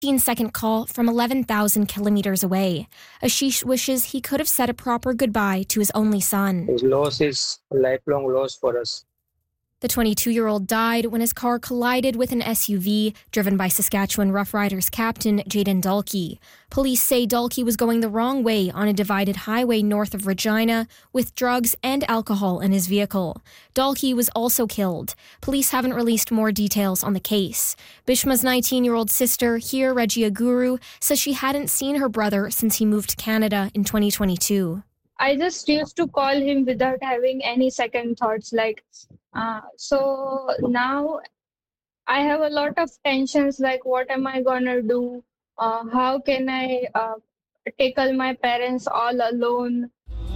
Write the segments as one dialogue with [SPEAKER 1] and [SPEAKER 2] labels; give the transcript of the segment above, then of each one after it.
[SPEAKER 1] 15-second call from 11,000 kilometers away. Ashish wishes he could have said a proper goodbye to his only son.
[SPEAKER 2] His loss is a lifelong loss for us.
[SPEAKER 1] The 22-year-old died when his car collided with an SUV driven by Saskatchewan Rough Riders captain Jayden Dalkey. Police say Dalkey was going the wrong way on a divided highway north of Regina with drugs and alcohol in his vehicle. Dalkey was also killed. Police haven't released more details on the case. Bishma's 19-year-old sister, Hir Regia Guru, says she hadn't seen her brother since he moved to Canada in 2022.
[SPEAKER 3] I just used to call him without having any second thoughts. So now I have a lot of tensions, like what am I gonna do? How can I tackle my parents all alone?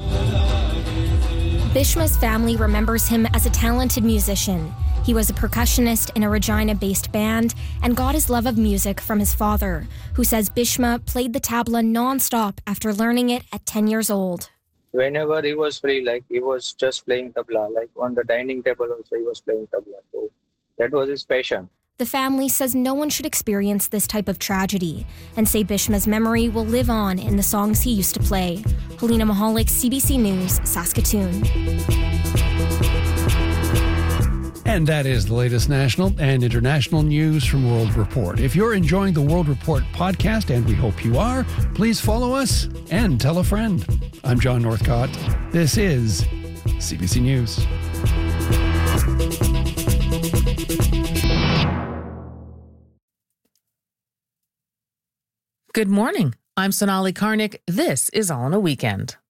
[SPEAKER 1] Bishma's family remembers him as a talented musician. He was a percussionist in a Regina-based band and got his love of music from his father, who says Bishma played the tabla non-stop after learning it at 10 years old.
[SPEAKER 2] Whenever he was free, he was just playing tabla. On the dining table also he was playing tabla. So that was his passion.
[SPEAKER 1] The family says no one should experience this type of tragedy and say Bishma's memory will live on in the songs he used to play. Helena Mahalik, CBC News, Saskatoon.
[SPEAKER 4] And that is the latest national and international news from World Report. If you're enjoying the World Report podcast, and we hope you are, please follow us and tell a friend. I'm John Northcott. This is CBC News.
[SPEAKER 5] Good morning. I'm Sonali Karnik. This is All in a Weekend.